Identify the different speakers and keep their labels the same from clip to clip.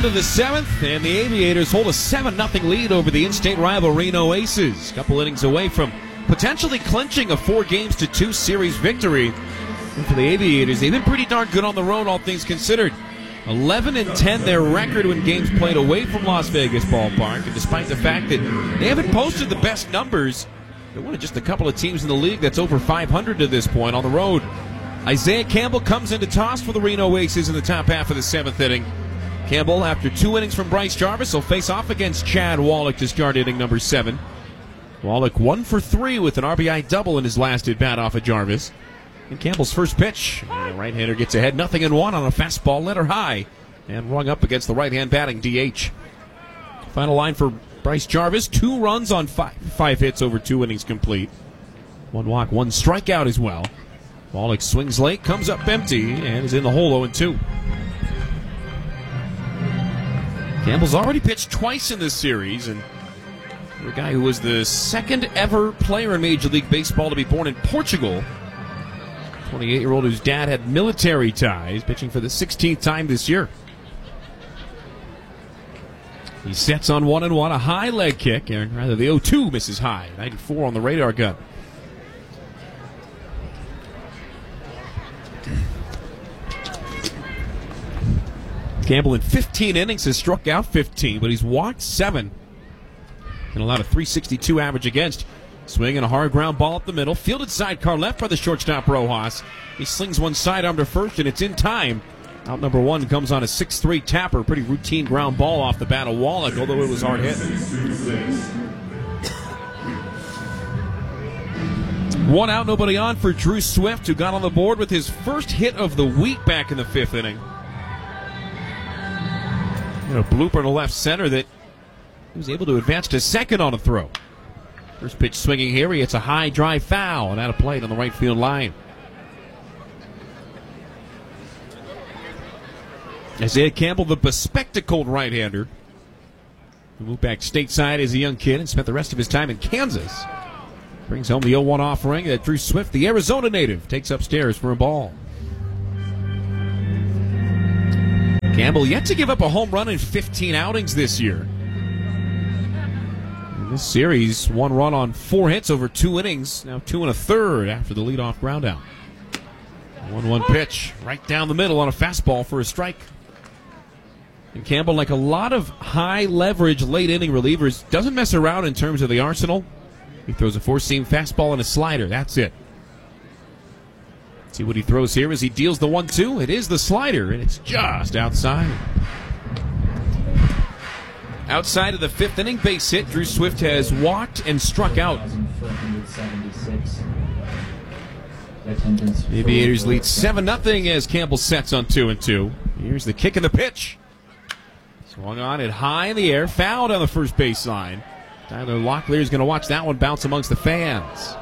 Speaker 1: to the seventh, and the Aviators hold a 7-0 lead over the in-state rival Reno Aces. A couple innings away from potentially clinching a 4-2 series victory. And for the Aviators, they've been pretty darn good on the road, all things considered. 11-10 their record when games played away from Las Vegas Ballpark. And despite the fact that they haven't posted the best numbers, they're one of just a couple of teams in the league that's over 500 to this point on the road. Isaiah Campbell comes into toss for the Reno Aces in the top half of the seventh inning. Campbell, after 2 innings from Bryce Jarvis, will face off against Chad Wallach to start inning number 7. Wallach 1 for 3 with an RBI double in his last at-bat off of Jarvis. And Campbell's first pitch, the right-hander gets ahead 0-1 on a fastball, letter high, and rung up against the right-hand batting DH. Final line for Bryce Jarvis, 2 runs on 5 hits over 2 innings complete. 1 walk, 1 strikeout as well. Wallach swings late, comes up empty, and is in the hole 0-2. Campbell's already pitched twice in this series, and for a guy who was the second ever player in Major League Baseball to be born in Portugal, 28-year-old whose dad had military ties, pitching for the 16th time this year. He sets on 1-1, a high leg kick, and rather the 0-2 misses high, 94 on the radar gun. Campbell in 15 innings has struck out 15, but he's walked 7 and allowed a .362 average against. Swing and a hard ground ball up the middle. Fielded sidecar left by the shortstop Rojas. He slings one sidearm to first, and it's in time. Out number 1 comes on a 6-3 tapper. Pretty routine ground ball off the bat of Wallach, although it was hard hit. 1 out, nobody on for Drew Swift, who got on the board with his first hit of the week back in the 5th inning. A blooper to left center that he was able to advance to second on a throw. First pitch swinging here. He hits a high drive foul and out of play on the right field line. Isaiah Campbell, the bespectacled right-hander, who moved back stateside as a young kid and spent the rest of his time in Kansas, brings home the 0-1 offering that Drew Swift, the Arizona native, takes upstairs for a ball. Campbell yet to give up a home run in 15 outings this year. In this series, 1 run on 4 hits over 2 innings, now 2 1/3 after the leadoff groundout. 1-1 pitch, right down the middle on a fastball for a strike. And Campbell, like a lot of high-leverage late-inning relievers, doesn't mess around in terms of the arsenal. He throws a 4-seam fastball and a slider. That's it. See what he throws here as he deals the 1-2. It is the slider, and it's just outside. Outside of the 5th inning, base hit. Drew Swift has walked and struck out. The Aviators lead 7-0 as Campbell sets on 2-2. Here's the kick and the pitch. Swung on it high in the air, fouled on the first baseline. Tyler Locklear is going to watch that one bounce amongst the fans.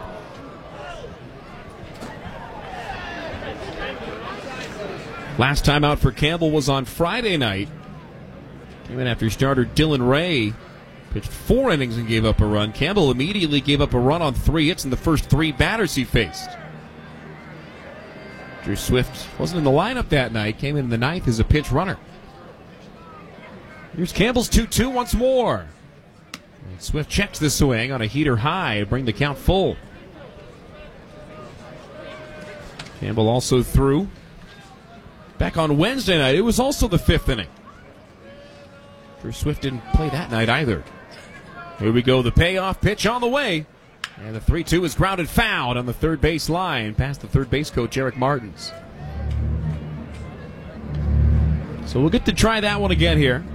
Speaker 1: Last time out for Campbell was on Friday night. Came in after starter Dylan Ray pitched 4 innings and gave up a run. Campbell immediately gave up a run on 3 hits in the first 3 batters he faced. Drew Swift wasn't in the lineup that night. Came in the 9th as a pinch runner. Here's Campbell's 2-2 once more. And Swift checks the swing on a heater high to bring the count full. Campbell also threw back on Wednesday night. It was also the 5th inning. Drew Swift didn't play that night either. Here we go, the payoff pitch on the way. And the 3-2 is grounded fouled on the third base line past the third base coach, Eric Martins. So we'll get to try that one again here.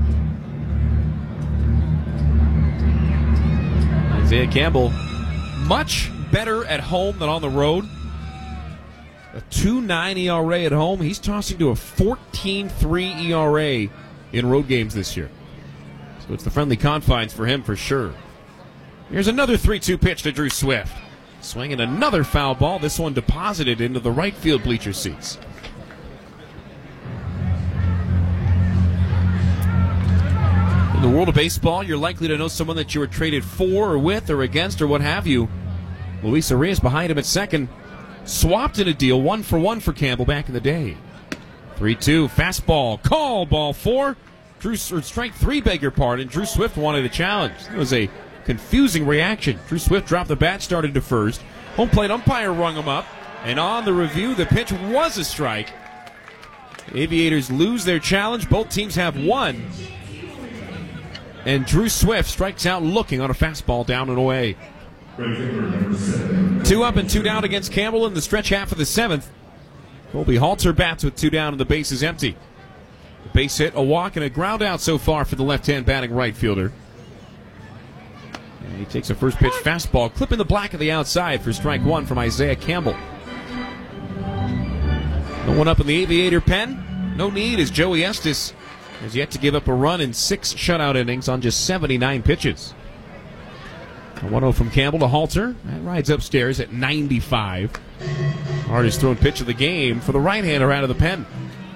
Speaker 1: Isaiah Campbell, much better at home than on the road. A 2.9 ERA at home. He's tossing to a 14.3 ERA in road games this year. So it's the friendly confines for him for sure. Here's another 3-2 pitch to Drew Swift. Swinging another foul ball. This one deposited into the right field bleacher seats. In the world of baseball, you're likely to know someone that you were traded for or with or against or what have you. Luis Arias behind him at second. Swapped in a deal, 1-for-1 for Campbell back in the day. 3-2, fastball, call, ball 4. Strike three, beg your pardon. Drew Swift wanted a challenge. It was a confusing reaction. Drew Swift dropped the bat, started to first. Home plate umpire rung him up, and on the review, the pitch was a strike. Aviators lose their challenge. Both teams have one. And Drew Swift strikes out looking on a fastball down and away. 2 up and 2 down against Campbell in the stretch half of the 7th. Colby Halter bats with 2 down and the base is empty. A base hit, a walk, and a ground out so far for the left-hand batting right fielder. And he takes a first pitch fastball, clipping the black of the outside for strike 1 from Isaiah Campbell. No one up in the Aviator pen. No need, as Joey Estes has yet to give up a run in 6 shutout innings on just 79 pitches. A 1-0 from Campbell to Halter. That rides upstairs at 95. Hardest thrown pitch of the game for the right-hander out of the pen.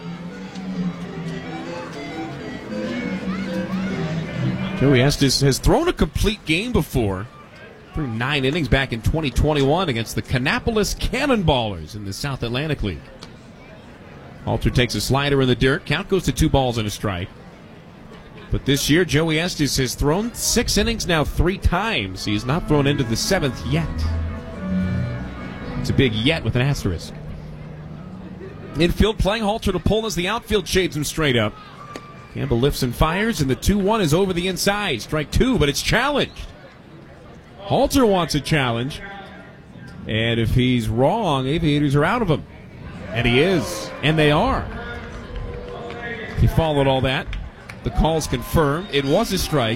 Speaker 1: Joey Estes has thrown a complete game before. Threw 9 innings back in 2021 against the Kannapolis Cannonballers in the South Atlantic League. Halter takes a slider in the dirt. Count goes to 2 balls and a strike. But this year, Joey Estes has thrown 6 innings now 3 times. He has not thrown into the 7th yet. It's a big yet with an asterisk. Infield playing, Halter to pull as the outfield shades him straight up. Campbell lifts and fires, and the 2-1 is over the inside. Strike 2, but it's challenged. Halter wants a challenge. And if he's wrong, Aviators are out of him. And he is. And they are. He followed all that. The call's confirmed. It was a strike.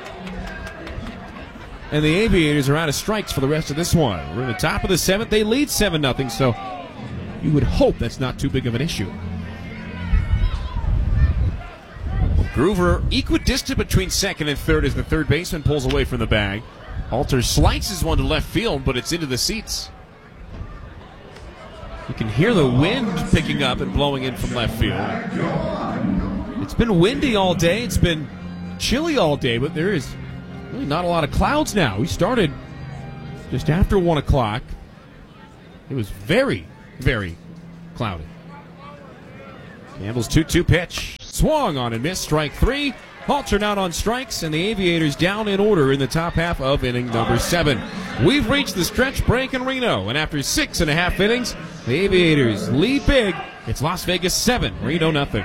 Speaker 1: And the Aviators are out of strikes for the rest of this one. We're in the top of the 7th. They lead 7-0, so you would hope that's not too big of an issue. Groover equidistant between second and third as the third baseman pulls away from the bag. Halter slices one to left field, but it's into the seats. You can hear the wind picking up and blowing in from left field. It's been windy all day. It's been chilly all day, but there is really not a lot of clouds now. We started just after 1 o'clock. It was very, very cloudy. Campbell's 2-2 pitch. Swung on and missed. Strike 3. Halter out on strikes, and the Aviators down in order in the top half of inning number 7. We've reached the stretch break in Reno, and after 6.5 innings, the Aviators lead big. It's Las Vegas 7, Reno nothing.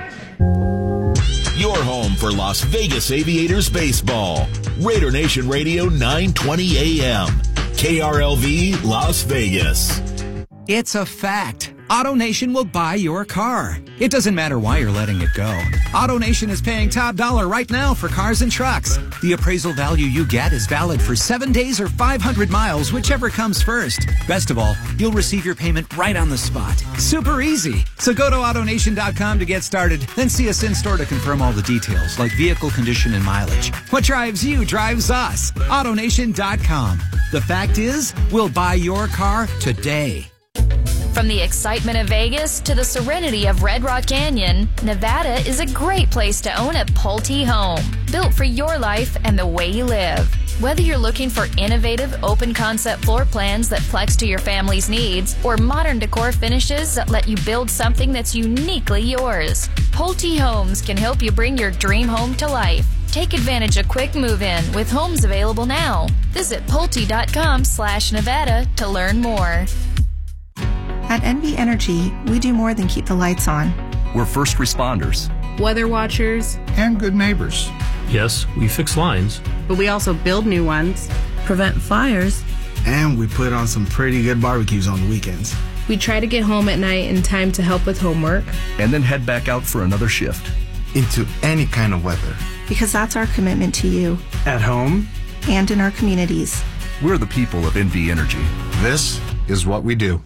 Speaker 2: Your home for Las Vegas Aviators baseball. Raider Nation Radio 920 AM. KRLV Las Vegas.
Speaker 3: It's a fact. AutoNation will buy your car. It doesn't matter why you're letting it go. AutoNation is paying top dollar right now for cars and trucks. The appraisal value you get is valid for 7 days or 500 miles, whichever comes first. Best of all, you'll receive your payment right on the spot. Super easy. So go to AutoNation.com to get started, then see us in-store to confirm all the details, like vehicle condition and mileage. What drives you drives us. AutoNation.com. The fact is, we'll buy your car today.
Speaker 4: From the excitement of Vegas to the serenity of Red Rock Canyon, Nevada is a great place to own a Pulte home, built for your life and the way you live. Whether you're looking for innovative, open-concept floor plans that flex to your family's needs, or modern decor finishes that let you build something that's uniquely yours, Pulte Homes can help you bring your dream home to life. Take advantage of quick move-in with homes available now. Visit Pulte.com/Nevada to learn more.
Speaker 5: At NV Energy, we do more than keep the lights on.
Speaker 6: We're first responders,
Speaker 7: weather watchers,
Speaker 8: and good neighbors.
Speaker 9: Yes, we fix lines,
Speaker 7: but we also build new ones, prevent fires,
Speaker 8: and we put on some pretty good barbecues on the weekends.
Speaker 7: We try to get home at night in time to help with homework,
Speaker 6: and then head back out for another shift.
Speaker 8: Into any kind of weather.
Speaker 5: Because that's our commitment to you.
Speaker 8: At home.
Speaker 5: And in our communities.
Speaker 6: We're the people of NV Energy.
Speaker 8: This is what we do.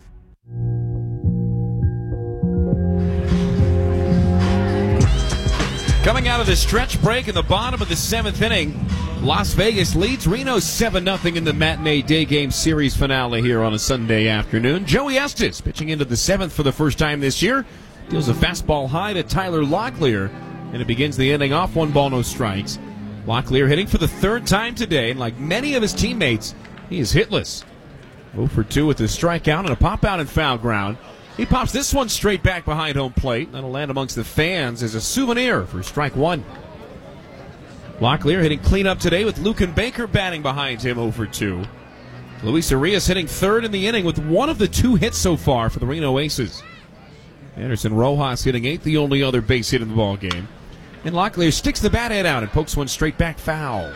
Speaker 1: Coming out of the stretch break in the bottom of the 7th inning, Las Vegas leads Reno 7-0 in the matinee day game series finale here on a Sunday afternoon. Joey Estes pitching into the 7th for the first time this year. Deals a fastball high to Tyler Locklear, and it begins the inning off 1 ball, no strikes. Locklear hitting for the 3rd time today, and like many of his teammates, he is hitless. 0 for 2 with a strikeout and a pop out in foul ground. He pops this one straight back behind home plate. That'll land amongst the fans as a souvenir for strike 1. Locklear hitting cleanup today with Lucan Baker batting behind him 0 for 2. Luis Urias hitting third in the inning with one of the 2 hits so far for the Reno Aces. Anderson Rojas hitting 8th, the only other base hit in the ball game. And Locklear sticks the bat head out and pokes one straight back foul.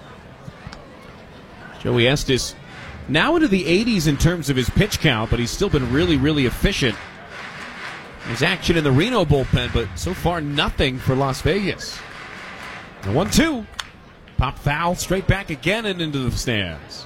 Speaker 1: Joey Estes now into the 80s in terms of his pitch count, but he's still been really, really efficient. There's action in the Reno bullpen, but so far nothing for Las Vegas. And 1-2. Pop foul straight back again and into the stands.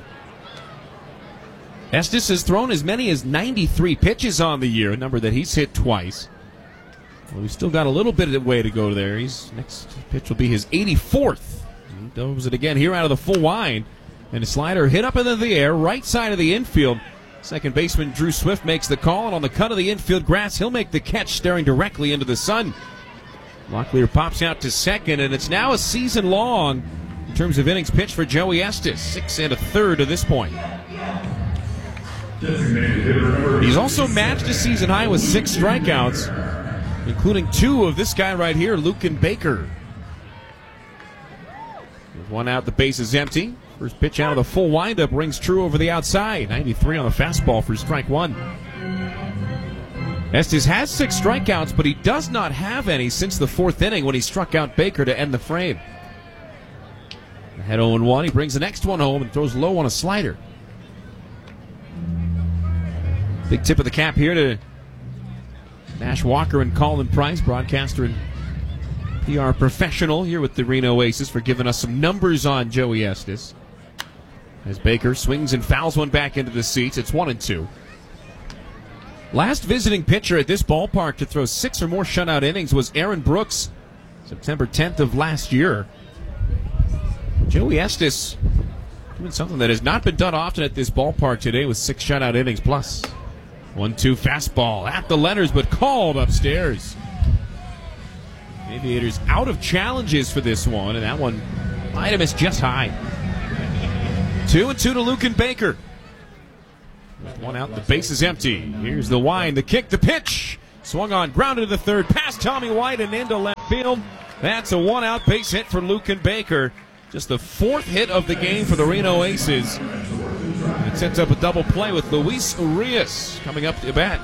Speaker 1: Estes has thrown as many as 93 pitches on the year, a number that he's hit twice. Well, he's still got a little bit of way to go there. His next pitch will be his 84th. He does it again here out of the full wind. And a slider hit up into the air, right side of the infield. Second baseman Drew Swift makes the call, and on the cut of the infield grass, he'll make the catch staring directly into the sun. Locklear pops out to second, and it's now a season long in terms of innings pitched for Joey Estes. 6 1/3 to this point. He's also matched a season high with 6 strikeouts, including 2 of this guy right here, Lucan Baker. With 1 out, the base is empty. First pitch out of the full windup rings true over the outside. 93 on the fastball for strike 1. Estes has 6 strikeouts, but he does not have any since the 4th inning when he struck out Baker to end the frame. Ahead 0-1, he brings the next one home and throws low on a slider. Big tip of the cap here to Nash Walker and Colin Price, broadcaster and PR professional here with the Reno Aces, for giving us some numbers on Joey Estes. As Baker swings and fouls one back into the seats, it's 1-2. Last visiting pitcher at this ballpark to throw 6 or more shutout innings was Aaron Brooks, September 10th of last year. Joey Estes doing something that has not been done often at this ballpark today with 6 shutout innings plus. 1-2 fastball at the letters, but called upstairs. Aviators out of challenges for this one, and that one might have missed just high. 2-2 to Lucan Baker. With 1 out, the base is empty. Here's the wind, the kick, the pitch. Swung on, grounded to the third, past Tommy White and into left field. That's a 1-out base hit for Lucan Baker. Just the 4th hit of the game for the Reno Aces. It sets up a double play with Luis Urias coming up to bat.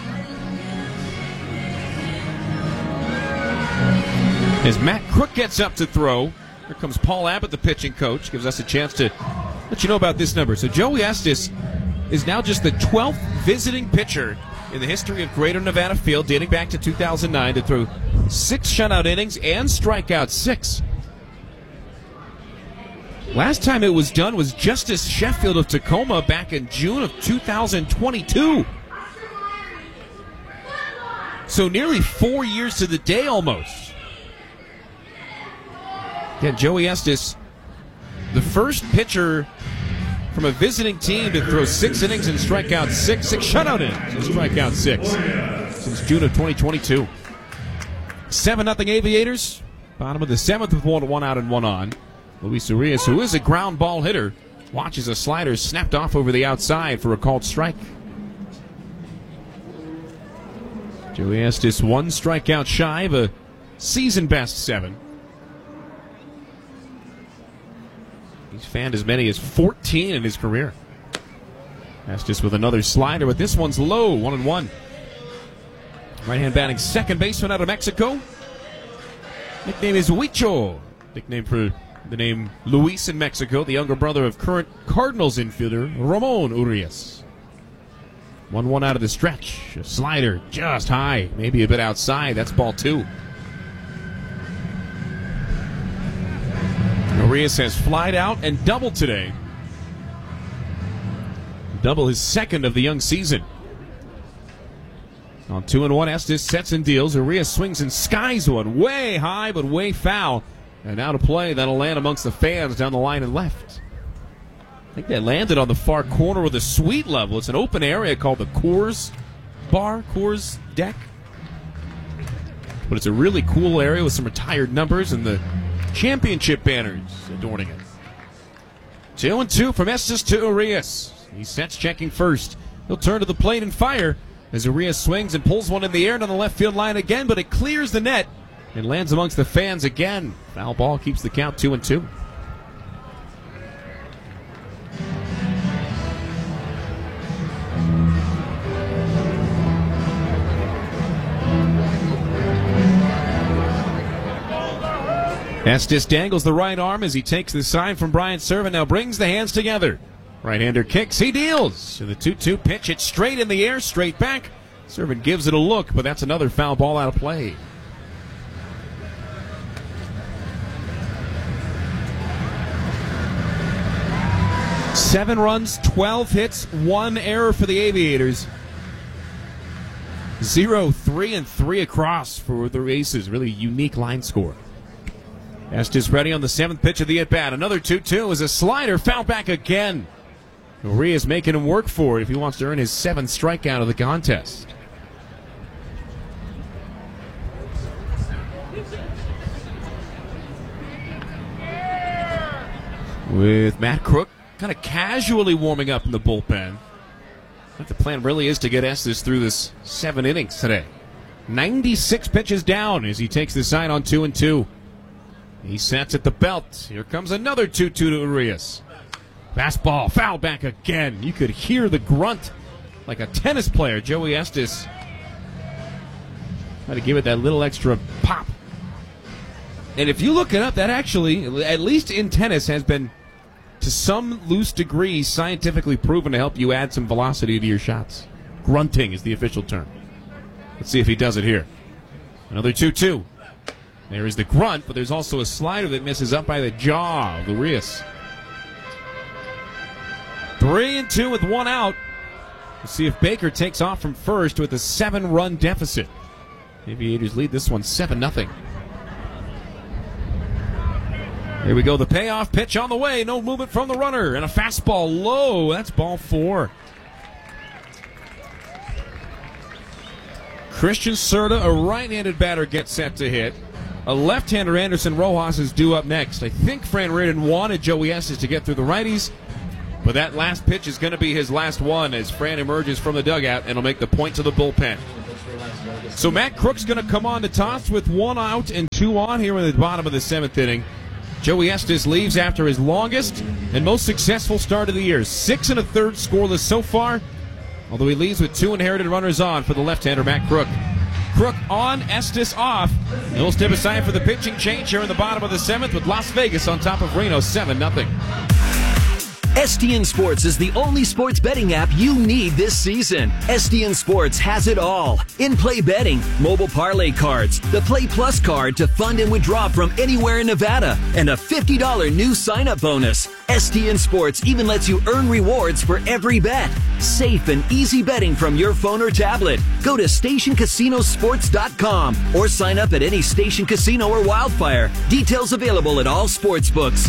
Speaker 1: As Matt Crook gets up to throw, here comes Paul Abbott, the pitching coach, gives us a chance to let you know about this number. So Joey Estes is now just the 12th visiting pitcher in the history of Greater Nevada Field, dating back to 2009, to throw 6 shutout innings and strike out 6. Last time it was done was Justice Sheffield of Tacoma back in June of 2022. So nearly 4 years to the day almost. Again, Joey Estes, the first pitcher from a visiting team to throw 6 innings and strike out 6 shutout innings and strike out 6 since June of 2022. 7-0 Aviators. Bottom of the 7th with 1 out and 1 on. Luis Urias, who is a ground ball hitter, watches a slider snapped off over the outside for a called strike. Joey Estes 1 strikeout shy of a season best 7. He's fanned as many as 14 in his career. Estes with another slider, but this one's low, 1-1. Right-hand batting second baseman out of Mexico. Nickname is Huicho. Nickname for the name Luis in Mexico, the younger brother of current Cardinals infielder Ramon Urias. 1-1 out of the stretch. A slider just high, maybe a bit outside. That's ball 2. Urias has flied out and doubled today. Double his 2nd of the young season. On 2-1, Estes sets and deals. Urias swings and skies one way high but way foul. And now to play, that'll land amongst the fans down the line and left. I think that landed on the far corner of the suite level. It's an open area called the Coors Bar, Coors Deck. But it's a really cool area with some retired numbers and the championship banners adorning it. 2-2 from Estes to Urias. He sets checking first. He'll turn to the plate and fire as Urias swings and pulls one in the air down the left field line again, but it clears the net. and lands amongst the fans again. Foul ball keeps the count 2-2. Estes dangles the right arm as he takes the sign from Brian Servant. Now brings the hands together. Right-hander kicks. He deals. To the 2-2 pitch. It's straight in the air, straight back. Servant gives it a look, but that's another foul ball out of play. Seven runs, 12 hits, 1 error for the Aviators. 0-3-3 across for the Aces. Really unique line score. Estes ready on the 7th pitch of the at-bat. Another 2-2 is a slider. Foul back again. Urias making him work for it if he wants to earn his 7th strikeout of the contest. With Matt Crook kind of casually warming up in the bullpen. I think the plan really is to get Estes through this 7 innings today. 96 pitches down as he takes the sign on 2-2. He sets at the belt. Here comes another 2-2 to Urias. Fastball, foul back again. You could hear the grunt like a tennis player. Joey Estes had to give it that little extra pop. And if you look it up, that actually, at least in tennis, has been to some loose degree scientifically proven to help you add some velocity to your shots. Grunting is the official term. Let's see if he does it here. Another 2-2. There is the grunt, but there's also a slider that misses up by the jaw of Urias. 3-2 with 1 out. Let's see if Baker takes off from first with a 7-run deficit. Aviators lead this one 7-0. Here we go, the payoff pitch on the way. No movement from the runner, and a fastball low. That's ball 4. Christian Serta, a right-handed batter, gets set to hit. A left-hander, Anderson Rojas, is due up next. I think Fran Reardon wanted Joey Estes to get through the righties, but that last pitch is going to be his last one as Fran emerges from the dugout and will make the point to the bullpen. So Matt Crook's going to come on to toss with 1 out and 2 on here in the bottom of the 7th inning. Joey Estes leaves after his longest and most successful start of the year. 6 1/3 scoreless so far, although he leaves with 2 inherited runners on for the left-hander Matt Crook. Crook on, Estes off. And we'll step aside for the pitching change here in the bottom of the 7th with Las Vegas on top of Reno 7-0.
Speaker 10: STN Sports is the only sports betting app you need this season. STN Sports has it all. In-play betting, mobile parlay cards, the Play Plus card to fund and withdraw from anywhere in Nevada, and a $50 new sign-up bonus. STN Sports even lets you earn rewards for every bet. Safe and easy betting from your phone or tablet. Go to StationCasinoSports.com or sign up at any Station Casino or Wildfire. Details available at all sportsbooks.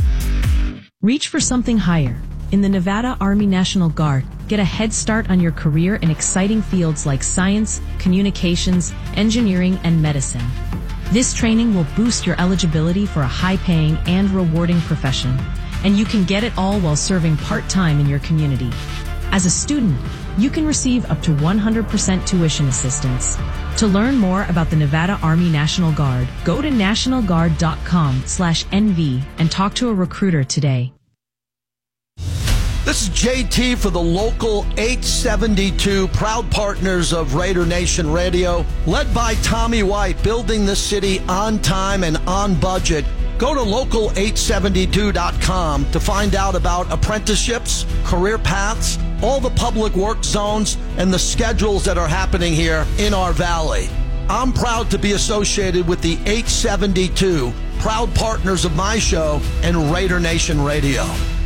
Speaker 11: Reach for something higher. In the Nevada Army National Guard, get a head start on your career in exciting fields like science, communications, engineering, and medicine. This training will boost your eligibility for a high-paying and rewarding profession, and you can get it all while serving part-time in your community. As a student, you can receive up to 100% tuition assistance. To learn more about the Nevada Army National Guard, go to nationalguard.com/NV and talk to a recruiter today.
Speaker 12: This is JT for the local 872, proud partners of Raider Nation Radio, led by Tommy White, building the city on time and on budget. Go to local872.com to find out about apprenticeships, career paths, all the public work zones, and the schedules that are happening here in our valley. I'm proud to be associated with the 872, proud partners of my show and Raider Nation Radio.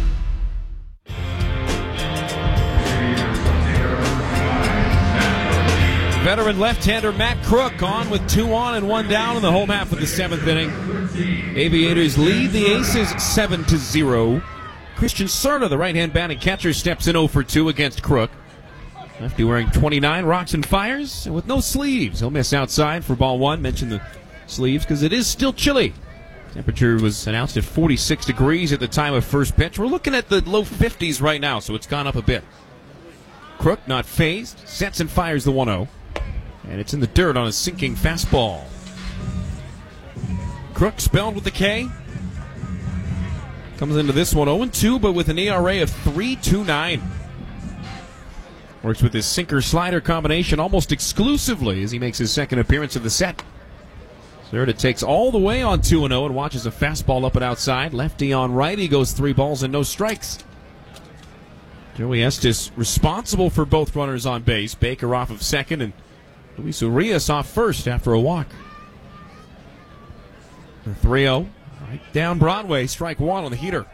Speaker 1: Veteran left-hander Matt Crook on with 2 on and 1 down in the home half of the 7th inning. Aviators lead the Aces 7-0. Christian Serta, the right-hand batting catcher, steps in 0 for 2 against Crook. Lefty wearing 29, rocks and fires, and with no sleeves. He'll miss outside for ball 1. Mention the sleeves because it is still chilly. Temperature was announced at 46 degrees at the time of first pitch. We're looking at the low 50s right now, so it's gone up a bit. Crook not phased, sets and fires the 1-0. And it's in the dirt on a sinking fastball. Crook, spelled with the K. Comes into this one 0-2, but with an ERA of 3.29. Works with his sinker-slider combination almost exclusively as he makes his second appearance of the set. Serta takes all the way on 2-0 and watches a fastball up and outside. Lefty on right. He goes 3 balls and no strikes. Joey Estes responsible for both runners on base. Baker off of second and Luis Urias off first after a walk. The 3-0. Right down Broadway. Strike one on the heater.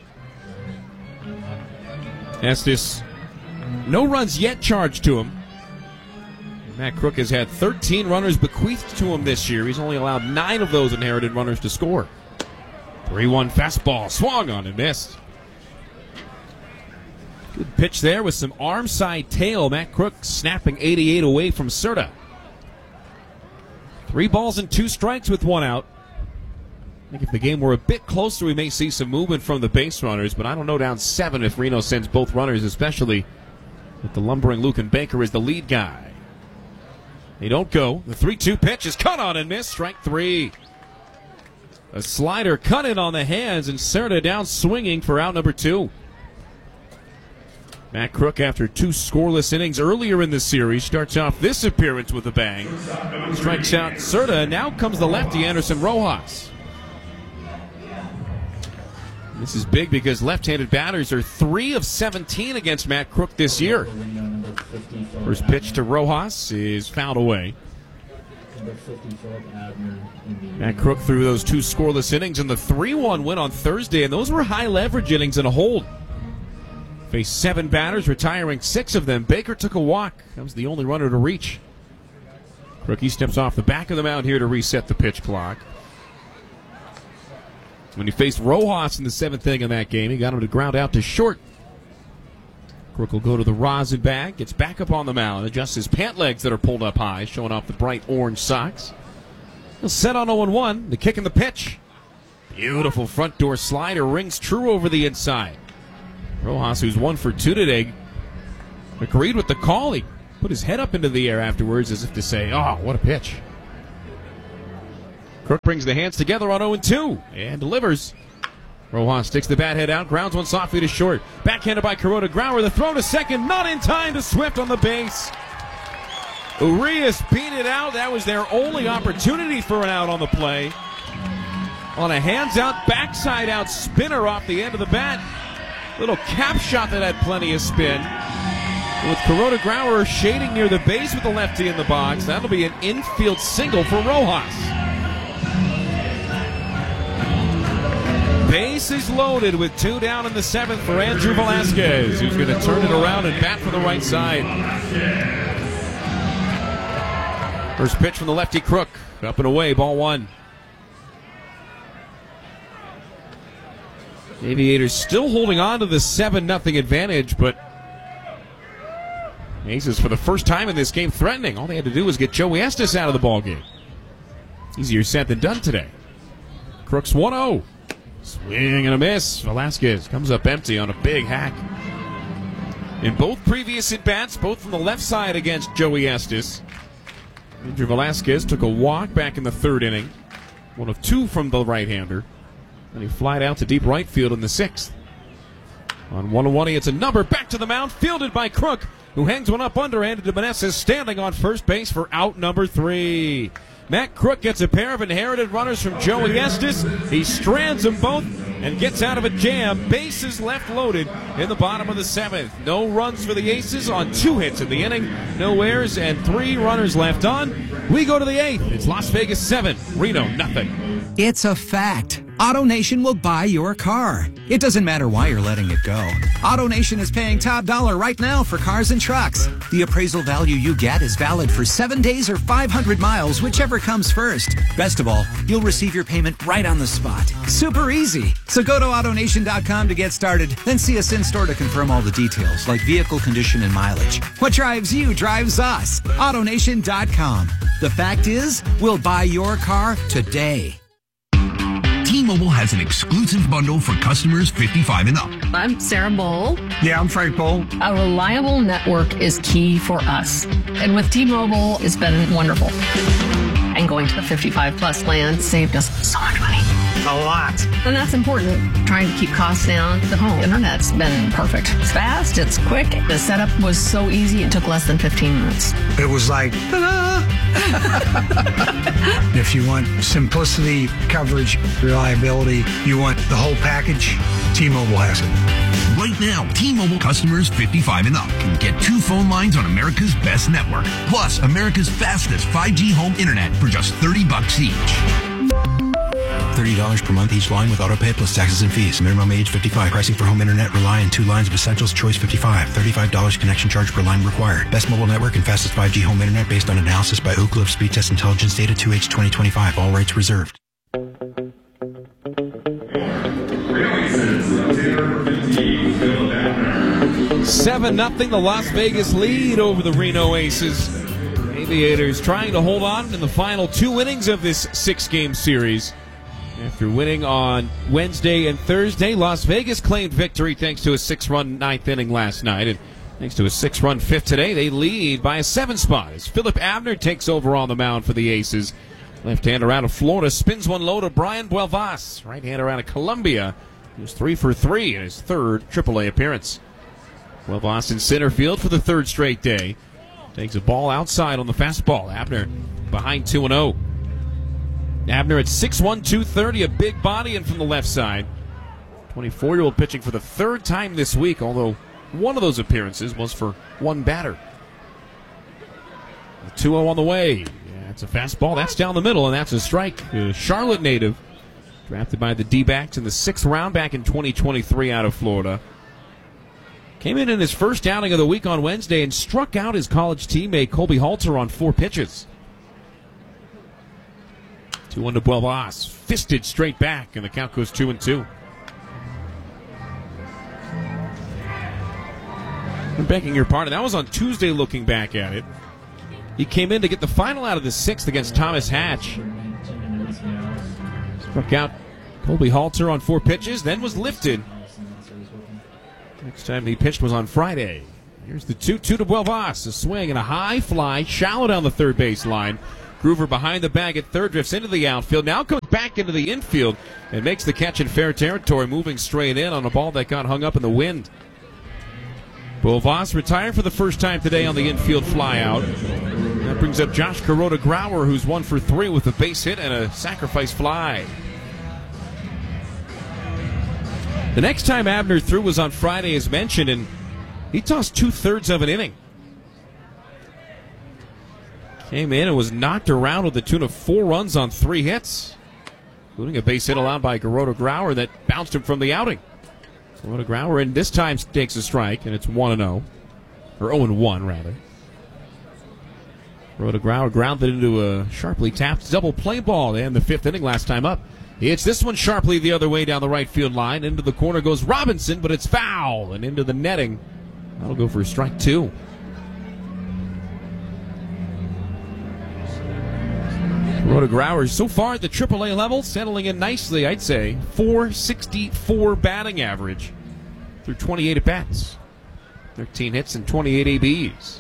Speaker 1: Estes, no runs yet charged to him. Matt Crook has had 13 runners bequeathed to him this year. He's only allowed 9 of those inherited runners to score. 3-1 fastball. Swung on and missed. Good pitch there with some arm side tail. Matt Crook snapping 88 away from Serta. 3 balls and 2 strikes with 1 out. I think if the game were a bit closer, we may see some movement from the base runners, but I don't know down 7 if Reno sends both runners, especially with the lumbering Lucan Baker as the lead guy. They don't go. The 3-2 pitch is cut on and missed. Strike 3. A slider cut in on the hands, and Serta down swinging for out number 2. Matt Crook, after 2 scoreless innings earlier in the series, starts off this appearance with a bang. Strikes out Serta, and now comes the lefty Anderson Rojas. This is big because left-handed batters are 3 of 17 against Matt Crook this year. First pitch to Rojas is fouled away. Matt Crook threw those 2 scoreless innings in the 3-1 win on Thursday, and those were high-leverage innings and a hold. Faced 7 batters, retiring 6 of them. Baker took a walk. That was the only runner to reach. Crookie steps off the back of the mound here to reset the pitch clock. When he faced Rojas in the 7th inning of that game, he got him to ground out to short. Crook will go to the rosin bag, gets back up on the mound, adjusts his pant legs that are pulled up high, showing off the bright orange socks. He'll set on 0-1, the kick and the pitch. Beautiful front door slider, rings true over the inside. Rojas, who's 1 for 2 today, agreed with the call. He put his head up into the air afterwards as if to say, oh, what a pitch. Crook brings the hands together on 0-2 and delivers. Rojas sticks the bat head out, grounds one softly to short. Backhanded by Kuroda Grauer. The throw to second, not in time to Swift on the base. Urias beat it out. That was their only opportunity for an out on the play. On a hands-out, backside-out spinner off the end of the bat. Little cap shot that had plenty of spin. With Kuroda Grauer shading near the base with the lefty in the box, that'll be an infield single for Rojas. Bases loaded with 2 down in the 7th for Andrew Velasquez, who's going to turn it around and bat for the right side. First pitch from the lefty Crook. Up and away, ball 1. Aviators still holding on to the 7-0 advantage, but Aces for the first time in this game threatening. All they had to do was get Joey Estes out of the ballgame. Easier said than done today. Crooks 1-0. Swing and a miss. Velasquez comes up empty on a big hack. In both previous at-bats, both from the left side against Joey Estes, Andrew Velasquez took a walk back in the 3rd inning. 1 of 2 from the right-hander. And he flied out to deep right field in the 6th. On 1-1, he hits a number back to the mound, fielded by Crook, who hangs one up underhanded to Meneses, standing on first base for out number 3. Matt Crook gets a pair of inherited runners from Joey Estes. He strands them both and gets out of a jam. Bases left loaded in the bottom of the 7th. No runs for the Aces on 2 hits in the inning. No errors and 3 runners left on. We go to the 8th. It's Las Vegas 7, Reno nothing.
Speaker 3: It's a fact. AutoNation will buy your car. It doesn't matter why you're letting it go. AutoNation is paying top dollar right now for cars and trucks. The appraisal value you get is valid for 7 days or 500 miles, whichever comes first. Best of all, you'll receive your payment right on the spot. Super easy. So go to AutoNation.com to get started, then see us in store to confirm all the details, like vehicle condition and mileage. What drives you drives us. AutoNation.com. The fact is, we'll buy your car today.
Speaker 13: T-Mobile has an exclusive bundle for customers 55 and up.
Speaker 14: I'm Sarah Bowl.
Speaker 8: Yeah, I'm Frank Bowl.
Speaker 14: A reliable network is key for us. And with T-Mobile, it's been wonderful. I and going to the 55-plus plan saved us so much money.
Speaker 8: A lot.
Speaker 14: And that's important. Trying to keep costs down. The home internet's been perfect. It's fast, it's quick. The setup was so easy, it took less than 15 minutes.
Speaker 8: It was like, ta-da! If you want simplicity, coverage, reliability, you want the whole package, T-Mobile has it.
Speaker 13: Right now, T-Mobile customers 55 and up can get 2 phone lines on America's best network, plus America's fastest 5G home internet for just $30 each.
Speaker 15: $30 per month each line with autopay plus taxes and fees. Minimum age 55. Pricing for home internet rely on 2 lines of Essentials Choice 55. $35 connection charge per line required. Best mobile network and fastest 5G home internet based on analysis by Oak Cliff Speed Test Intelligence Data 2H 2025. All rights reserved.
Speaker 1: 7-0 the Las Vegas lead over the Reno Aces. Aviators trying to hold on in the final 2 innings of this 6-game series. After winning on Wednesday and Thursday, Las Vegas claimed victory thanks to a 6-run 9th inning last night. And thanks to a 6-run 5th today, they lead by a 7 spot as Philip Abner takes over on the mound for the Aces. Left-hander out of Florida spins one low to Brian Buelvas. Right-hander out of Colombia. He was 3 for 3 in his 3rd AAA appearance. Buelvas in center field for the 3rd straight day. Takes a ball outside on the fastball. Abner behind 2-0. Abner at 6'1", 230, a big body and from the left side. 24-year-old pitching for the 3rd time this week, although one of those appearances was for one batter. 2-0 on the way. Yeah, it's a fastball. That's down the middle, and that's a strike. A Charlotte native, drafted by the D-backs in the 6th round back in 2023 out of Florida. Came in his first outing of the week on Wednesday and struck out his college teammate Colby Halter on 4 pitches. 2-1 to Buelvas. Fisted straight back, and the count goes 2-2. I'm begging your pardon. That was on Tuesday looking back at it. He came in to get the final out of the 6th against Thomas Hatch. Struck out Colby Halter on 4 pitches, then was lifted. Next time he pitched was on Friday. Here's the 2-2 to Buelvas. A swing and a high fly, shallow down the third base line. Groover behind the bag at third, drifts into the outfield, now comes back into the infield and makes the catch in fair territory, moving straight in on a ball that got hung up in the wind. Buelvas retired for the first time today on the infield flyout. That brings up Josh Kuroda-Grauer, who's 1 for 3 with a base hit and a sacrifice fly. The next time Abner threw was on Friday, as mentioned, and he tossed 2/3 of an inning. Came in and was knocked around with a tune of 4 runs on 3 hits, including a base hit allowed by Kuroda-Grauer that bounced him from the outing. Kuroda-Grauer in this time takes a strike, and it's 1-0. Or 0-1, rather. Kuroda-Grauer grounded into a sharply tapped double play ball in the 5th inning last time up. He hits this one sharply the other way down the right field line. Into the corner goes Robinson, but it's foul and into the netting. That'll go for a strike 2. Kuroda-Grauer so far at the AAA level, settling in nicely, I'd say. .464 batting average through 28 at-bats. 13 hits and 28 ABs.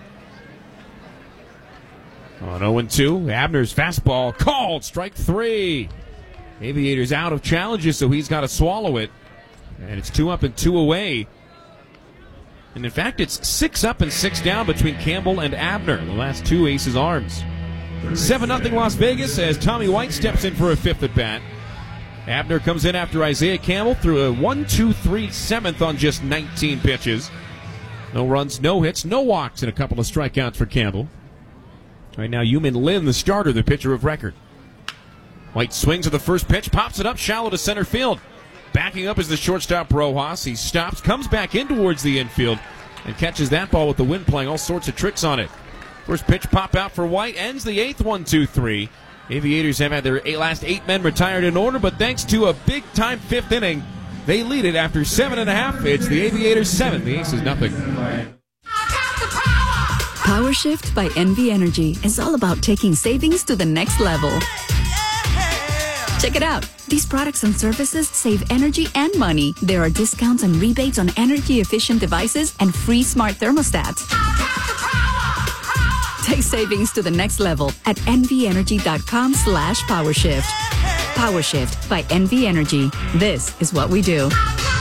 Speaker 1: On 0-2, Abner's fastball called, strike 3. Aviators out of challenges, so he's got to swallow it. And it's 2 up and 2 away. And in fact, it's 6 up and 6 down between Campbell and Abner, the last 2 Aces arms. 7-0 Las Vegas as Tommy White steps in for a 5th at bat. Abner comes in after Isaiah Campbell threw a 1-2-3 7th on just 19 pitches. No runs, no hits, no walks, and a couple of strikeouts for Campbell. Right now, Yumin Lin, the starter, the pitcher of record. White swings at the first pitch, pops it up shallow to center field. Backing up is the shortstop Rojas. He stops, comes back in towards the infield, and catches that ball with the wind playing all sorts of tricks on it. First pitch pop out for White, ends the 8th 1-2-3. Aviators have had their last 8 men retired in order, but thanks to a big-time 5th inning, they lead it after 7.5. It's the Aviators 7, the Aces nothing.
Speaker 16: Power Shift by NV Energy is all about taking savings to the next level. Check it out. These products and services save energy and money. There are discounts and rebates on energy-efficient devices and free smart thermostats. Take savings to the next level at nvenergy.com/powershift. PowerShift by NV Energy. This is what we do.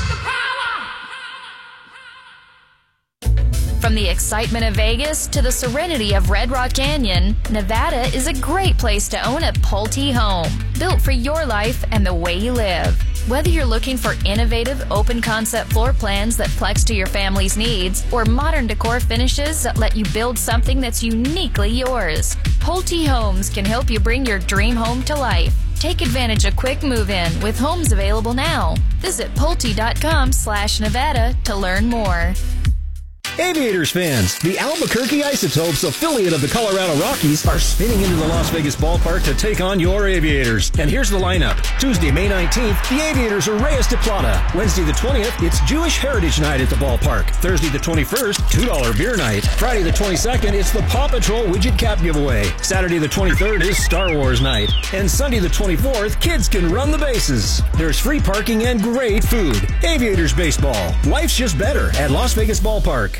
Speaker 4: From the excitement of Vegas to the serenity of Red Rock Canyon, Nevada is a great place to own a Pulte home, built for your life and the way you live. Whether you're looking for innovative, open-concept floor plans that flex to your family's needs, or modern decor finishes that let you build something that's uniquely yours, Pulte Homes can help you bring your dream home to life. Take advantage of quick move-in with homes available now. Visit Pulte.com/Nevada to learn more.
Speaker 17: Aviators fans, the Albuquerque Isotopes, affiliate of the Colorado Rockies, are spinning into the Las Vegas ballpark to take on your Aviators. And here's the lineup. Tuesday, May 19th, the Aviators are Reyes de Plata. Wednesday the 20th, it's Jewish Heritage Night at the ballpark. Thursday the 21st, $2 beer night. Friday the 22nd, it's the Paw Patrol widget cap giveaway. Saturday the 23rd is Star Wars night. And Sunday the 24th, kids can run the bases. There's free parking and great food. Aviators baseball. Life's just better at Las Vegas Ballpark.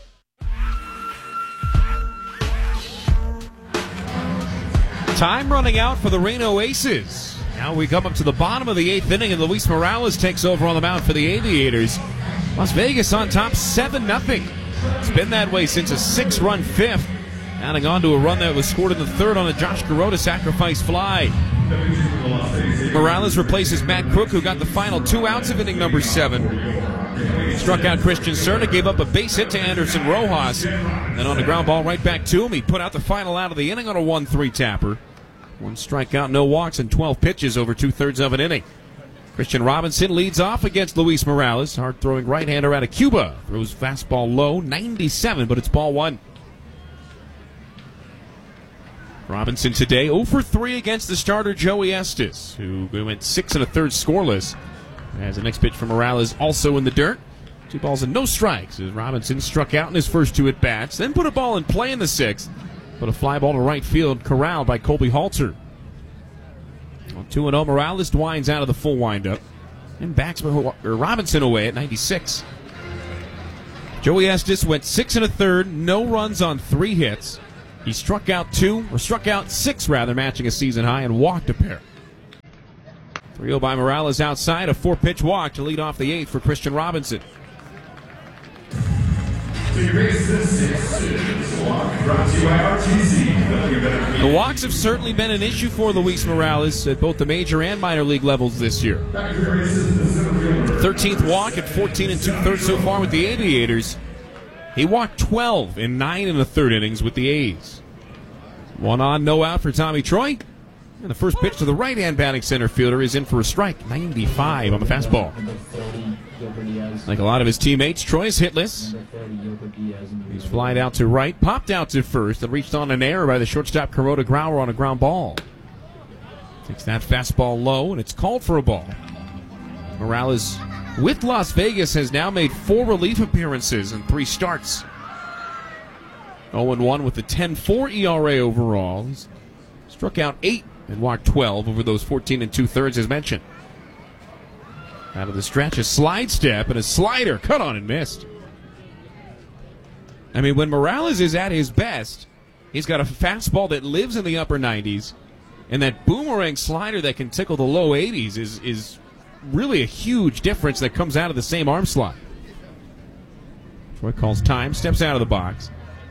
Speaker 1: Time running out for the Reno Aces. Now we come up to the bottom of the 8th inning, and Luis Morales takes over on the mound for the Aviators. Las Vegas on top 7-0. It's been that way since a 6-run fifth, adding on to a run that was scored in the third on a Josh Garota sacrifice fly. Morales replaces Matt Cook, who got the final 2 outs of inning number 7. Struck out Christian Cerna, gave up a base hit to Anderson Rojas, and on a ground ball right back to him, he put out the final out of the inning on a 1-3 tapper. 1 strikeout, no walks, and 12 pitches over 2/3 of an inning. Christian Robinson leads off against Luis Morales. Hard-throwing right-hander out of Cuba. Throws fastball low, 97, but it's ball 1. Robinson today 0 for 3 against the starter Joey Estes, who went 6 1/3 scoreless. As the next pitch from Morales also in the dirt. 2 balls and no strikes as Robinson struck out in his first 2 at-bats, then put a ball in play in the 6th, but a fly ball to right field corralled by Colby Halter. On 2-0, Morales winds out of the full windup and backs Robinson away at 96. Joey Estes went 6 1/3, no runs on 3 hits. He struck out 6 matching a season high, and walked a pair. 3-0 by Morales outside, a 4-pitch walk to lead off the 8th for Christian Robinson. The walks have certainly been an issue for Luis Morales at both the major and minor league levels this year. 13th walk at 14 2/3 so far with the Aviators. He walked 12 in 9 1/3 innings with the A's. 1 on, no out for Tommy Troy. And the first pitch to the right-hand batting center fielder is in for a strike. 95 on the fastball. Like a lot of his teammates, Troy is hitless. He's flied out to right, popped out to first, and reached on an error by the shortstop Kuroda Grauer on a ground ball. Takes that fastball low, and it's called for a ball. Morales, with Las Vegas, has now made 4 relief appearances in 3 starts. 0-1 with a 10.4 ERA overall. He's struck out 8 and walked 12 over those 14 2/3 as mentioned. Out of the stretch, a slide step and a slider cut on and missed. I mean, when Morales is at his best, he's got a fastball that lives in the upper 90s, and that boomerang slider that can tickle the low 80s is really a huge difference that comes out of the same arm slot. Troy calls time, steps out of the box.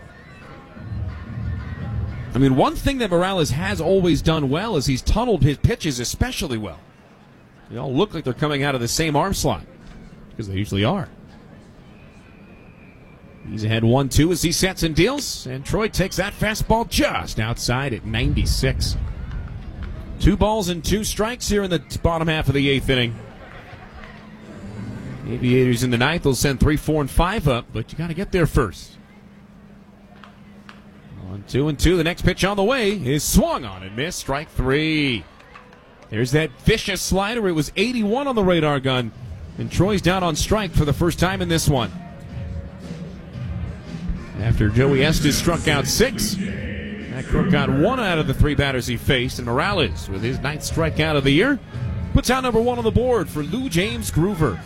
Speaker 1: I mean, one thing that Morales has always done well is he's tunneled his pitches especially well. They all look like they're coming out of the same arm slot, because they usually are. He's ahead 1-2 as he sets and deals, and Troy takes that fastball just outside at 96. 2 balls and 2 strikes here in the bottom half of the 8th inning. Aviators in the 9th will send 3, 4, and 5 up, but you got to get there first. 1-2-2. The next pitch on the way is swung on and missed. Strike 3. There's that vicious slider. It was 81 on the radar gun, and Troy's down on strike for the first time in this one. After Joey Estes struck out 6, Matt Cook got 1 out of the 3 batters he faced, and Morales, with his 9th strikeout of the year, puts out number 1 on the board for Lou James Groover.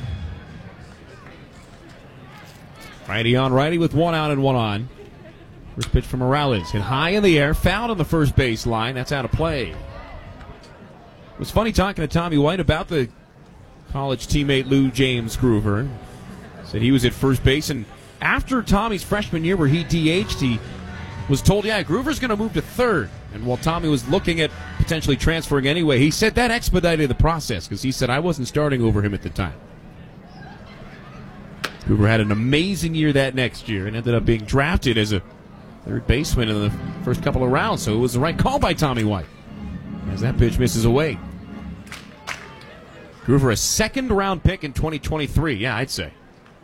Speaker 1: Righty on righty with 1 out and 1 on. First pitch from Morales. Hit high in the air. Fouled on the first base line. That's out of play. It was funny talking to Tommy White about the college teammate Lou James Groover. Said he was at first base, and after Tommy's freshman year where he DH'd, he was told, yeah, Groover's going to move to third. And while Tommy was looking at potentially transferring anyway, he said that expedited the process because he said, I wasn't starting over him at the time. Groover had an amazing year that next year and ended up being drafted as a third baseman in the first couple of rounds, so it was the right call by Tommy White as that pitch misses away. Groover, a second-round pick in 2023, yeah, I'd say.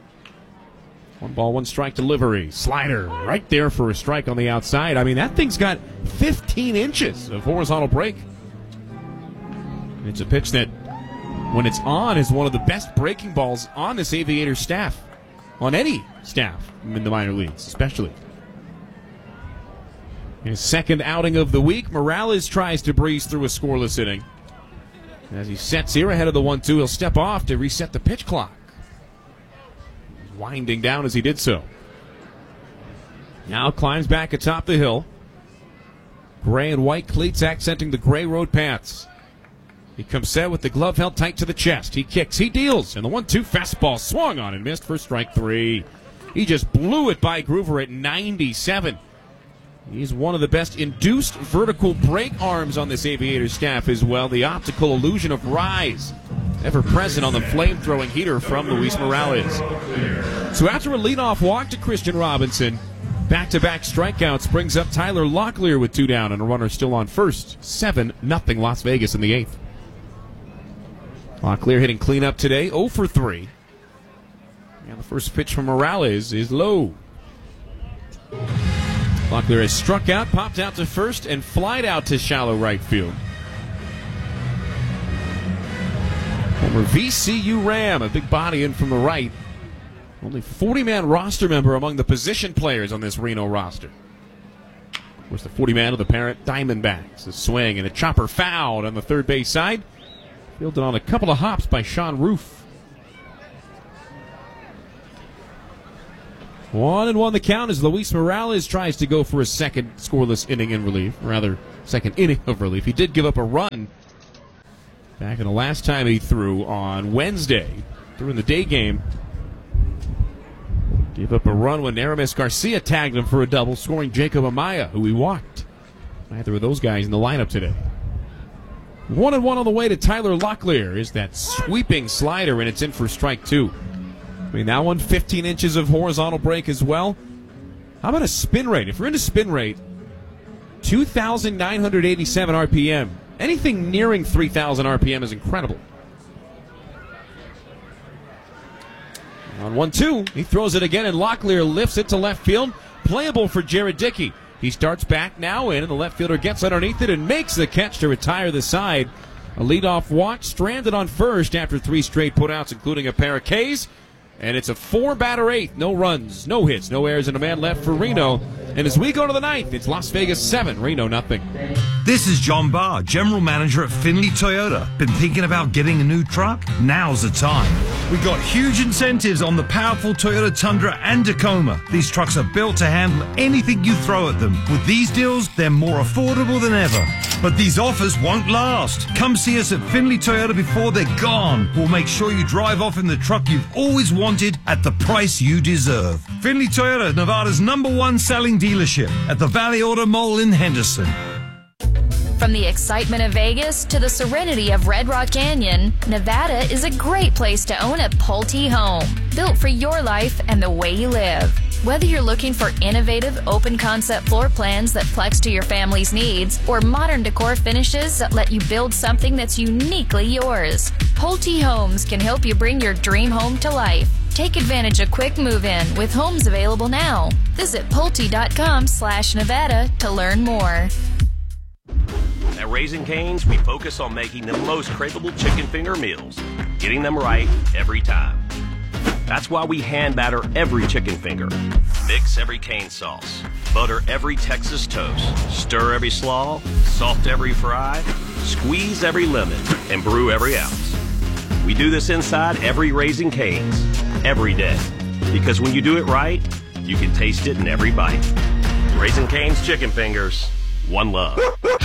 Speaker 1: 1-1 delivery. Slider right there for a strike on the outside. I mean, that thing's got 15 inches of horizontal break. It's a pitch that, when it's on, is one of the best breaking balls on this Aviators staff. On any staff in the minor leagues, especially. His second outing of the week, Morales tries to breeze through a scoreless inning. As he sets here ahead of the 1-2, he'll step off to reset the pitch clock. Winding down as he did so. Now climbs back atop the hill. Gray and white cleats accenting the gray road paths. He comes set with the glove held tight to the chest. He kicks, he deals, and the 1-2 fastball swung on and missed for strike 3. He just blew it by Groover at 97. He's one of the best induced vertical break arms on this Aviators staff as well. The optical illusion of rise, ever present on the flame-throwing heater from Luis Morales. So after a leadoff walk to Christian Robinson, back-to-back strikeouts brings up Tyler Locklear with 2 down and a runner still on first. 7-0 Las Vegas in the 8th. Locklear hitting cleanup today, 0 for 3. And the first pitch from Morales is low. Locklear has struck out, popped out to first, and flied out to shallow right field. Former VCU Ram, a big body in from the right. Only 40-man roster member among the position players on this Reno roster. Of course, the 40-man of the parent Diamondbacks. A swing and a chopper fouled on the third base side. Fielded on a couple of hops by Sean Roof. 1-1 the count as Luis Morales tries to go for a second scoreless inning in relief. Rather, second inning of relief. He did give up a run back in the last time he threw on Wednesday. Threw in the day game. Gave up a run when Aramis Garcia tagged him for a double, scoring Jacob Amaya, who he walked. Neither of those guys in the lineup today. 1-1 on the way to Tyler Locklear is that sweeping slider, and it's in for strike 2. I mean, that one, 15 inches of horizontal break as well. How about a spin rate? If you're into spin rate, 2,987 RPM. Anything nearing 3,000 RPM is incredible. On 1-2, he throws it again, and Locklear lifts it to left field. Playable for Jared Dickey. He starts back now in, and the left fielder gets underneath it and makes the catch to retire the side. A leadoff walk, stranded on first after 3 straight putouts, including a pair of Ks. And it's a 4-batter 8th. No runs, no hits, no errors, and a man left for Reno. And as we go to the 9th, it's Las Vegas 7, Reno nothing.
Speaker 18: This is John Barr, General Manager at Findlay Toyota. Been thinking about getting a new truck? Now's the time. We got huge incentives on the powerful Toyota Tundra and Tacoma. These trucks are built to handle anything you throw at them. With these deals, they're more affordable than ever. But these offers won't last. Come see us at Findlay Toyota before they're gone. We'll make sure you drive off in the truck you've always wanted at the price you deserve. Findlay Toyota, Nevada's #1 selling dealership at the Valley Auto Mall in Henderson.
Speaker 4: From the excitement of Vegas to the serenity of Red Rock Canyon, Nevada is a great place to own a Pulte home, built for your life and the way you live. Whether you're looking for innovative, open-concept floor plans that flex to your family's needs, or modern decor finishes that let you build something that's uniquely yours, Pulte Homes can help you bring your dream home to life. Take advantage of quick move-in with homes available now. Visit Pulte.com/Nevada to learn more.
Speaker 19: At Raising Cane's, we focus on making the most craveable chicken finger meals, getting them right every time. That's why we hand batter every chicken finger, mix every cane sauce, butter every Texas toast, stir every slaw, salt every fry, squeeze every lemon, and brew every ounce. We do this inside every Raising Cane's, every day. Because when you do it right, you can taste it in every bite. Raising Cane's Chicken Fingers. One love.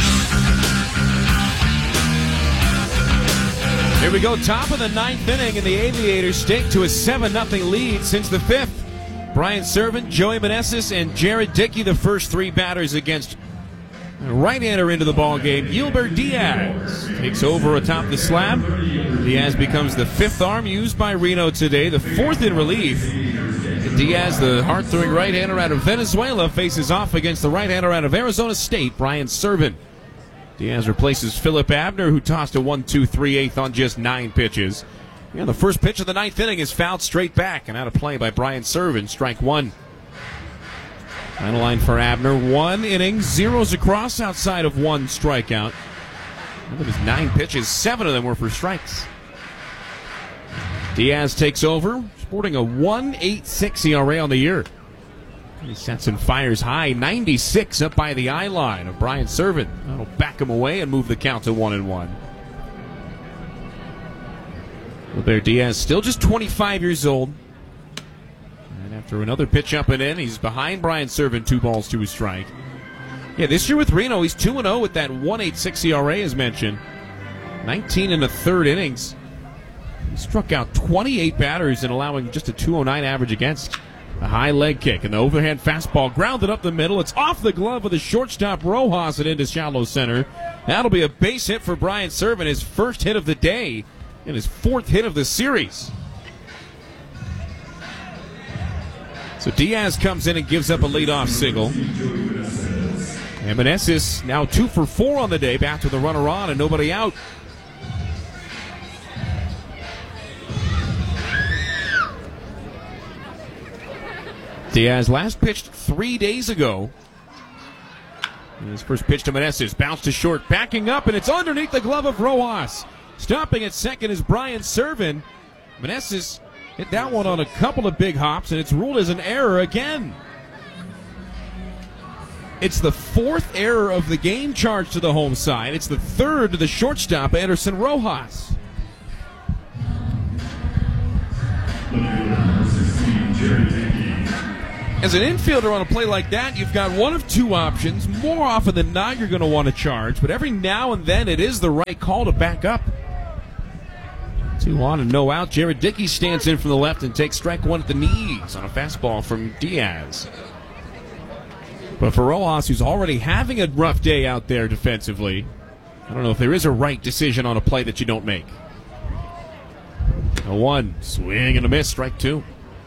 Speaker 1: Here we go, top of the ninth inning, and the Aviators stake to a 7-0 lead since the fifth. Brian Servant, Joey Meneses, and Jared Dickey, the first three batters against right-hander into the ballgame. Gilbert Diaz takes over atop the slab. Diaz becomes the fifth arm used by Reno today, the fourth in relief. Diaz, the hard-throwing right-hander out of Venezuela, faces off against the right-hander out of Arizona State, Brian Servant. Diaz replaces Philip Abner, who tossed a 1-2-3/8 on just 9 pitches. Yeah, the first pitch of the ninth inning is fouled straight back and out of play by Brian Servant, strike one. Final line for Abner, 1 inning, zeros across outside of 1 strikeout. Out of his 9 pitches, 7 of them were for strikes. Diaz takes over, sporting a 1.86 ERA on the year. He sets and fires high, 96 up by the eye line of Brian Servant. That'll back him away and move the count to 1-1. Gilbert Diaz still just 25 years old. And after another pitch up and in, he's behind Brian Servant, 2 balls to a strike. Yeah, this year with Reno, he's 2-0 with that 1.86 ERA as mentioned. 19 in the third innings. He struck out 28 batters and allowing just a 209 average against. A high leg kick and the overhand fastball grounded up the middle. It's off the glove of the shortstop Rojas and into shallow center. That'll be a base hit for Brian Servant, his first hit of the day and his 4th hit of the series. So Diaz comes in and gives up a leadoff single. And Meneses now 2 for 4 on the day, back to the runner on and nobody out. Diaz last pitched 3 days ago. And his first pitch to Meneses, bounced to short, backing up, and it's underneath the glove of Rojas. Stopping at second is Brian Servant. Meneses hit that one on a couple of big hops, and it's ruled as an error again. It's the 4th error of the game charged to the home side. It's the 3rd to the shortstop, Anderson Rojas. As an infielder on a play like that, you've got one of 2 options. More often than not, you're going to want to charge, but every now and then it is the right call to back up. 2 on and no out. Jared Dickey stands in from the left and takes strike 1 at the knees on a fastball from Diaz. But for Rojas, who's already having a rough day out there defensively, I don't know if there is a right decision on a play that you don't make. A 1, swing and a miss, strike 2.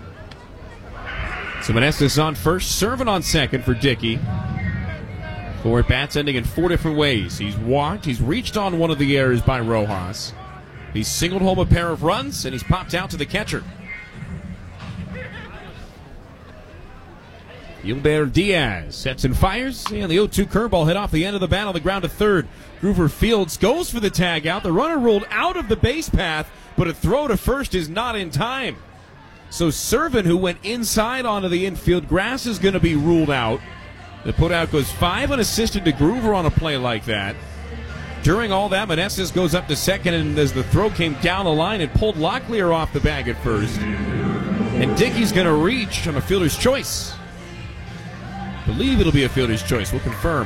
Speaker 1: So Meneses on first, Servant on second for Dickey. 4 at-bats ending in 4 different ways. He's walked, he's reached on one of the errors by Rojas. He's singled home a pair of runs, and he's popped out to the catcher. Gilbert Diaz sets and fires, and the 0-2 curveball hit off the end of the bat on the ground to third. Groover Fields goes for the tag out. The runner rolled out of the base path, but a throw to first is not in time. So Servant, who went inside onto the infield grass, is going to be ruled out. The putout goes 5 unassisted to Groover on a play like that. During all that, Meneses goes up to second, and as the throw came down the line, it pulled Locklear off the bag at first. And Dickey's going to reach on a fielder's choice. I believe it'll be a fielder's choice. We'll confirm.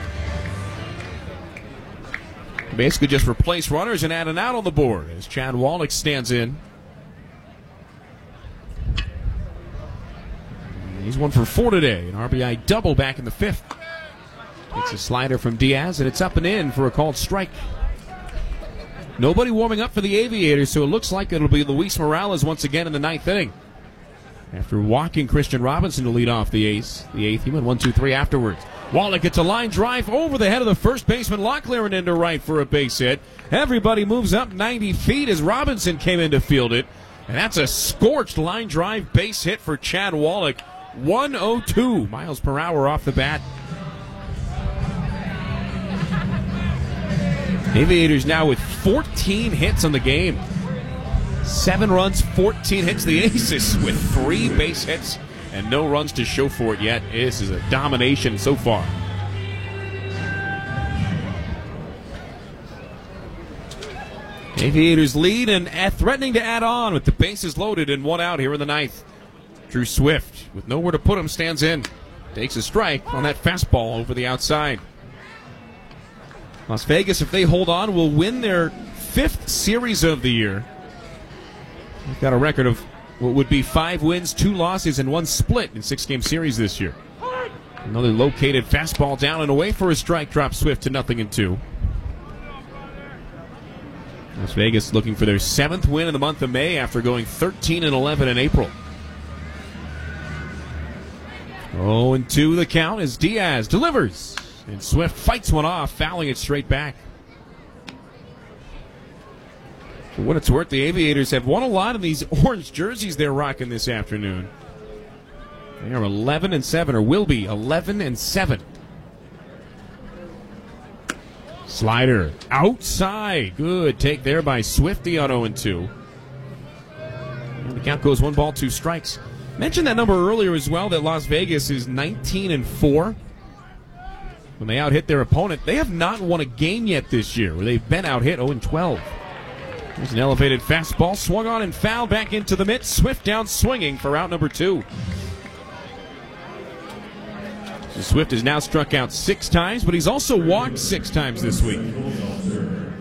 Speaker 1: Basically just replace runners and add an out on the board as Chad Wallach stands in. He's 1 for 4 today. An RBI double back in the 5th. Takes a slider from Diaz, and it's up and in for a called strike. Nobody warming up for the Aviators, so it looks like it'll be Luis Morales once again in the 9th inning. After walking Christian Robinson to lead off the eighth, he went 1-2-3 afterwards. Wallach gets a line drive over the head of the first baseman Locklear and into right for a base hit. Everybody moves up 90 feet as Robinson came in to field it. And that's a scorched line drive base hit for Chad Wallach. 102 miles per hour off the bat. Aviators now with 14 hits on the game. 7 runs, 14 hits. The Aces with 3 base hits and no runs to show for it yet. This is a domination so far. Aviators lead and threatening to add on with the bases loaded and 1 out here in the 9th. Drew Swift, with nowhere to put him, stands in. takes a strike on that fastball over the outside. Las Vegas, if they hold on, will win their 5th series of the year. They've got a record of what would be 5 wins, 2 losses, and 1 split in 6-game series this year. Another located fastball down and away for a strike, drops Swift to 0-2. Las Vegas looking for their 7th win in the month of May after going 13-11 in April. 0-2 the count as Diaz delivers. And Swift fights one off, fouling it straight back. For what it's worth, the Aviators have won a lot in these orange jerseys they're rocking this afternoon. They are 11-7, or will be 11-7. Slider outside. Good take there by Swifty on 0-2. And the count goes 1 ball, 2 strikes. Mentioned that number earlier as well, that Las Vegas is 19-4. When they out-hit their opponent, they have not won a game yet this year where they've been out-hit 0-12. There's an elevated fastball, swung on and fouled back into the mitt. Swift down swinging for out number 2. So Swift has now struck out 6 times, but he's also walked 6 times this week. And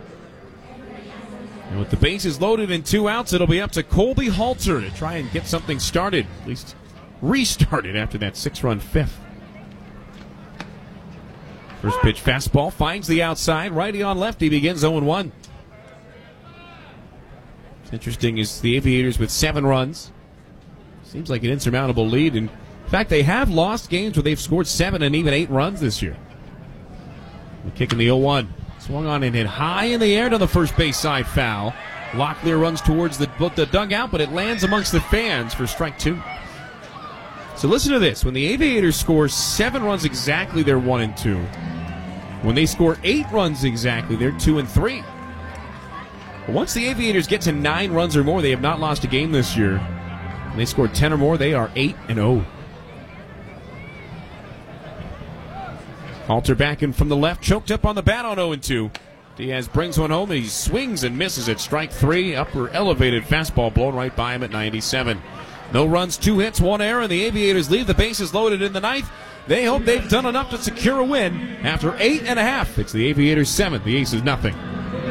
Speaker 1: with the bases loaded and 2 outs, it'll be up to Colby Halter to try and get something started, at least restarted after that 6-run 5th. First pitch fastball finds the outside, righty on lefty, begins 0-1. What's interesting is the Aviators with 7 runs. Seems like an insurmountable lead. In fact, they have lost games where they've scored 7 and even 8 runs this year. The kick in the 0-1. Swung on and hit high in the air to the first base side foul. Locklear runs towards the dugout, but it lands amongst the fans for strike 2. So listen to this. When the Aviators score 7 runs exactly, they're 1-2. When they score 8 runs exactly, they're 2-3. But once the Aviators get to 9 runs or more, they have not lost a game this year. When they score 10 or more, they are 8-0. Halter back in from the left, choked up on the bat on 0-2. Diaz brings one home, and he swings and misses at strike 3. Upper elevated fastball blown right by him at 97. No runs, 2 hits, 1 error, and the Aviators leave the bases loaded in the 9th. They hope they've done enough to secure a win. After 8.5, it's the Aviators 7th, the Aces nothing.